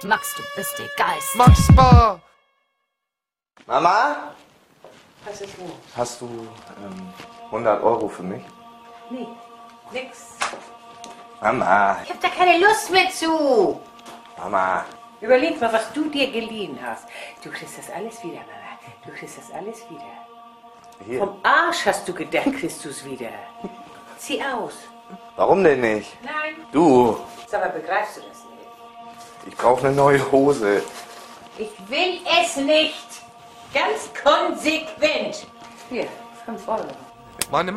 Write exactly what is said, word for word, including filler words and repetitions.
Max, du bist der Geist. Max Bar! Mama? Was ist los? Hast du ähm, hundert Euro für mich? Nee, nix. Mama, Ich hab da keine Lust mehr zu. Mama. Überleg mal, was du dir geliehen hast. Du kriegst das alles wieder, Mama. Du kriegst das alles wieder. Hier. Vom Arsch hast du gedacht, kriegst du's wieder. Zieh aus. Warum denn nicht? Nein. Du, Sag mal, begreifst du das nicht? ich brauche eine neue Hose. Ich will es nicht. Ganz konsequent. Hier, fünf Euro. Meine